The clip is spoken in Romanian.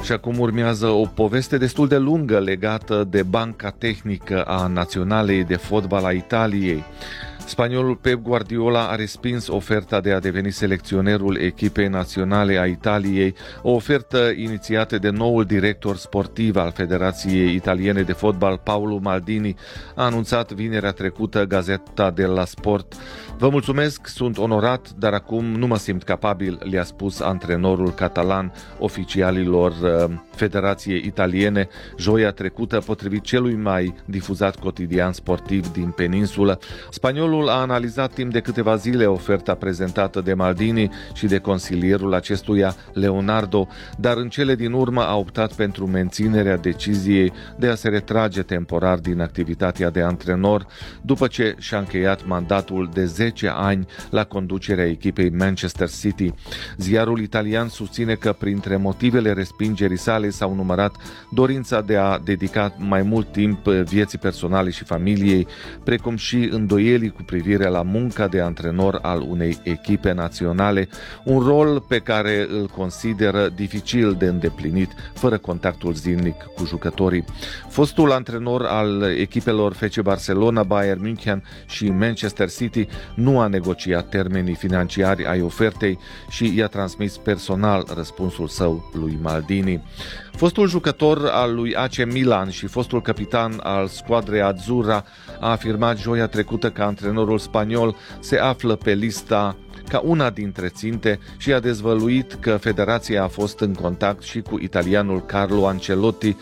Și acum urmează o poveste destul de lungă legată de banca tehnică a Naționalei de fotbal a Italiei. Spaniolul Pep Guardiola a respins oferta de a deveni selecționerul echipei naționale a Italiei, o ofertă inițiată de noul director sportiv al Federației Italiene de Fotbal, Paolo Maldini, a anunțat vinerea trecută Gazeta dello Sport. Vă mulțumesc, sunt onorat, dar acum nu mă simt capabil, le-a spus antrenorul catalan oficialilor Federației Italiene joia trecută, potrivit celui mai difuzat cotidian sportiv din peninsulă. Spaniolul a analizat timp de câteva zile oferta prezentată de Maldini și de consilierul acestuia, Leonardo, dar în cele din urmă a optat pentru menținerea deciziei de a se retrage temporar din activitatea de antrenor, după ce și-a încheiat mandatul de 10 ani la conducerea echipei Manchester City. Ziarul italian susține că printre motivele respingerii sale s-au numărat dorința de a dedica mai mult timp vieții personale și familiei, precum și îndoielii cu privire la munca de antrenor al unei echipe naționale, un rol pe care îl consideră dificil de îndeplinit fără contactul zilnic cu jucătorii. Fostul antrenor al echipelor FC Barcelona, Bayern München și Manchester City nu a negociat termenii financiari ai ofertei și i-a transmis personal răspunsul său lui Maldini. Fostul jucător al lui AC Milan și fostul capitan al squadrei Azzurra a afirmat joia trecută că antrenorul spaniol se află pe lista ca una dintre ținte și a dezvăluit că federația a fost în contact și cu italianul Carlo Ancelotti